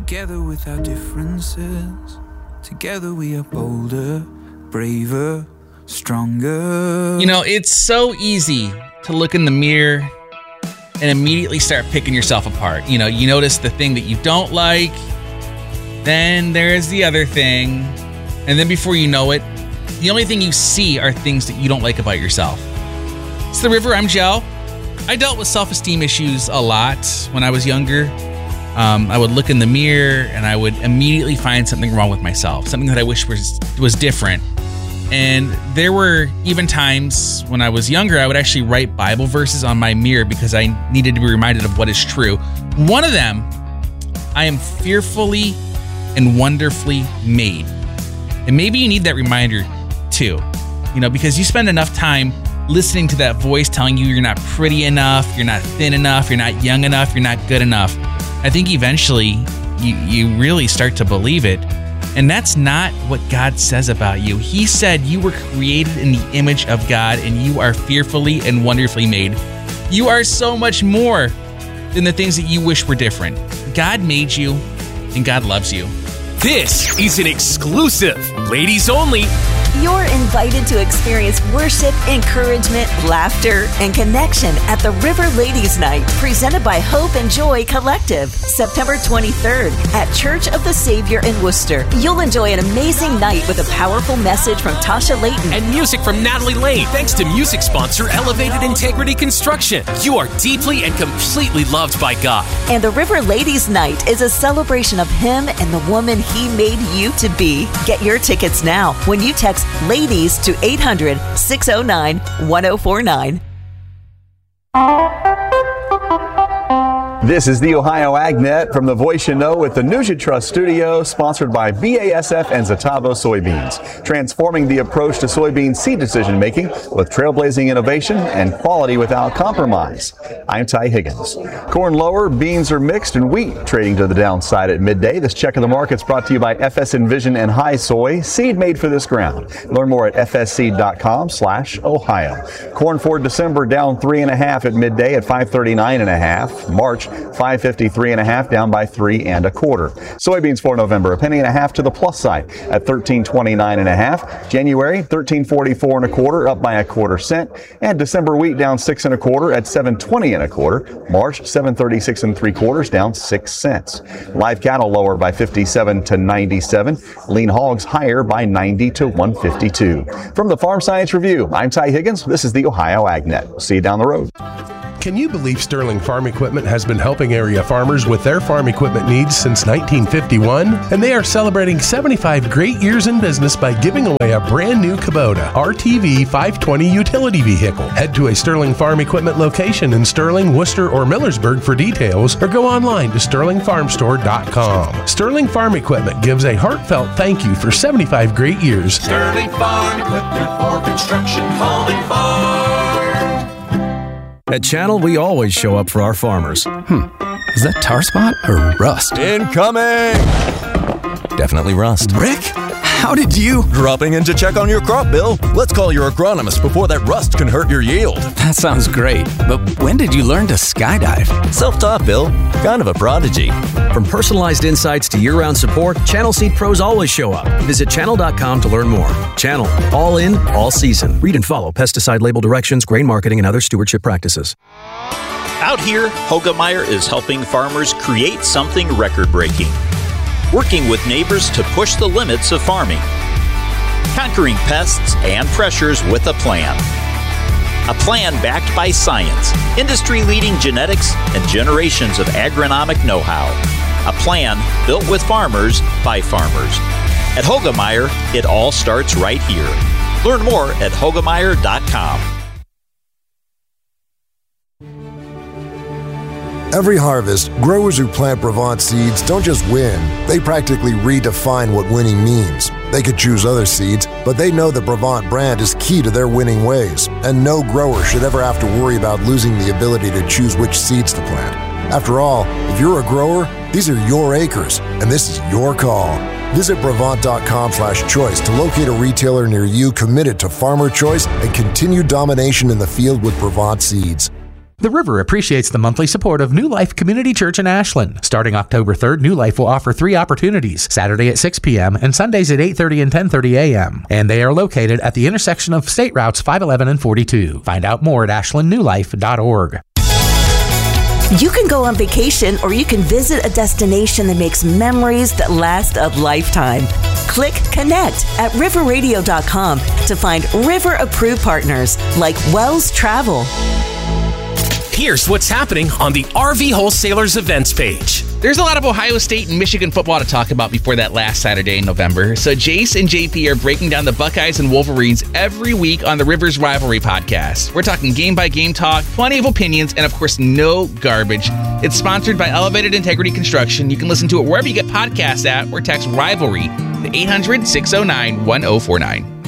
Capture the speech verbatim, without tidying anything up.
Together with our differences, together we are bolder, braver, stronger. You know, it's so easy to look in the mirror and immediately start picking yourself apart. You know, you notice the thing that you don't like, then there's the other thing, and then before you know it, the only thing you see are things that you don't like about yourself. It's The River, I'm Joe. I dealt with self-esteem issues a lot when I was younger. Um, I would look in the mirror and I would immediately find something wrong with myself, something that I wish was was different. And there were even times when I was younger, I would actually write Bible verses on my mirror because I needed to be reminded of what is true. One of them, I am fearfully and wonderfully made. And maybe you need that reminder too, you know, because you spend enough time listening to that voice telling you you're not pretty enough, you're not thin enough, you're not young enough, you're not good enough. I think eventually you, you really start to believe it. And that's not what God says about you. He said you were created in the image of God and you are fearfully and wonderfully made. You are so much more than the things that you wish were different. God made you and God loves you. This is an exclusive, ladies only. You're invited to experience worship, encouragement, laughter, and connection at the River Ladies Night, presented by Hope and Joy Collective, September twenty-third at Church of the Savior in Worcester. You'll enjoy an amazing night with a powerful message from Tasha Layton and music from Natalie Lane, thanks to music sponsor Elevated Integrity Construction. You are deeply and completely loved by God. And the River Ladies Night is a celebration of Him and the woman He made you to be. Get your tickets now when you text LADIES to eight hundred, six oh nine, one oh four nine. This is the Ohio AgNet from the Voice You Know with the Nuja Trust Studio, sponsored by B A S F and Zetavo Soybeans, transforming the approach to soybean seed decision making with trailblazing innovation and quality without compromise. I'm Ty Higgins. Corn lower, beans are mixed, and wheat trading to the downside at midday. This check of the market's brought to you by F S Envision and High Soy, seed made for this ground. Learn more at f s seed dot com slash Ohio. Corn for December down three and a half at midday at five thirty-nine and a half. March five fifty-three and a half, down by three and a quarter. Soybeans for November, a penny and a half to the plus side at thirteen twenty-nine and a half. January, thirteen forty-four and a quarter, up by a quarter cent. And December wheat down six and a quarter at seven twenty and a quarter. March, seven thirty-six and three quarters, down six cents. Live cattle lower by fifty-seven to ninety-seven. Lean hogs higher by ninety to one fifty-two. From the Farm Science Review, I'm Ty Higgins. This is the Ohio AgNet. We'll see you down the road. Can you believe Sterling Farm Equipment has been helping area farmers with their farm equipment needs since nineteen fifty-one? And they are celebrating seventy-five great years in business by giving away a brand new Kubota R T V five twenty utility vehicle. Head to a Sterling Farm Equipment location in Sterling, Worcester, or Millersburg for details, or go online to sterling farm store dot com. Sterling Farm Equipment gives a heartfelt thank you for seventy-five great years. Sterling Farm Equipment for construction, home, and farm. At Channel, we always show up for our farmers. Hmm, is that tar spot or rust? Incoming! Definitely rust. Rick, how did you... Dropping in to check on your crop, Bill. Let's call your agronomist before that rust can hurt your yield. That sounds great, but when did you learn to skydive? Self-taught, Bill. Kind of a prodigy. From personalized insights to year-round support, Channel Seed Pros always show up. Visit channel dot com to learn more. Channel, all in, all season. Read and follow pesticide label directions, grain marketing, and other stewardship practices. Out here, Hoegemeyer is helping farmers create something record-breaking. Working with neighbors to push the limits of farming. Conquering pests and pressures with a plan. A plan backed by science, industry-leading genetics, and generations of agronomic know-how. A plan built with farmers by farmers. At Hoegemeyer, it all starts right here. Learn more at hoegemeyer dot com. Every harvest, growers who plant Brevant seeds don't just win, they practically redefine what winning means. They could choose other seeds, but they know the Brevant brand is key to their winning ways, and no grower should ever have to worry about losing the ability to choose which seeds to plant. After all, if you're a grower, these are your acres, and this is your call. Visit Brevant dot com slash choice to locate a retailer near you committed to farmer choice and continued domination in the field with Brevant seeds. The River appreciates the monthly support of New Life Community Church in Ashland. Starting October third, New Life will offer three opportunities, Saturday at six p.m. and Sundays at eight thirty and ten thirty a.m. And they are located at the intersection of State Routes five eleven and forty-two. Find out more at ashland new life dot org. You can go on vacation or you can visit a destination that makes memories that last a lifetime. Click Connect at river radio dot com to find River-approved partners like Wells Travel. Here's what's happening on the R V Wholesalers events page. There's a lot of Ohio State and Michigan football to talk about before that last Saturday in November. So Jace and J P are breaking down the Buckeyes and Wolverines every week on the Rivers Rivalry podcast. We're talking game-by-game talk, plenty of opinions, and of course, no garbage. It's sponsored by Elevated Integrity Construction. You can listen to it wherever you get podcasts at or text Rivalry to eight hundred, six oh nine, one oh four nine.